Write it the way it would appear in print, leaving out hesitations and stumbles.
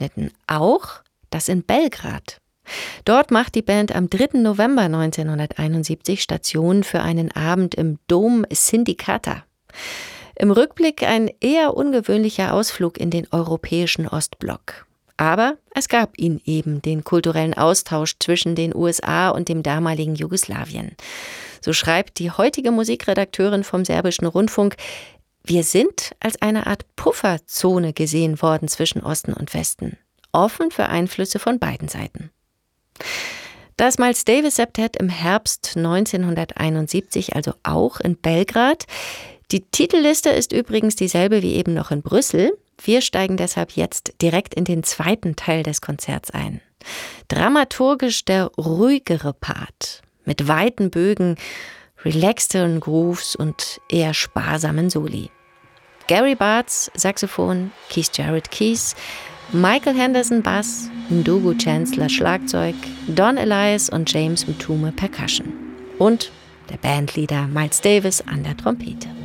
abgeschnitten. Auch das in Belgrad. Dort macht die Band am 3. November 1971 Station für einen Abend im Dom Sindikata. Im Rückblick ein eher ungewöhnlicher Ausflug in den europäischen Ostblock. Aber es gab ihn eben, den kulturellen Austausch zwischen den USA und dem damaligen Jugoslawien. So schreibt die heutige Musikredakteurin vom Serbischen Rundfunk: Wir sind als eine Art Pufferzone gesehen worden zwischen Osten und Westen, offen für Einflüsse von beiden Seiten. Das Miles Davis Septett im Herbst 1971, also auch in Belgrad. Die Titelliste ist übrigens dieselbe wie eben noch in Brüssel. Wir steigen deshalb jetzt direkt in den zweiten Teil des Konzerts ein. Dramaturgisch der ruhigere Part, mit weiten Bögen, relaxteren Grooves und eher sparsamen Soli. Gary Bartz, Saxophon, Keith Jarrett Keys, Michael Henderson Bass, Ndugu Chancellor Schlagzeug, Don Elias und James Mtume Percussion. Und der Bandleader Miles Davis an der Trompete.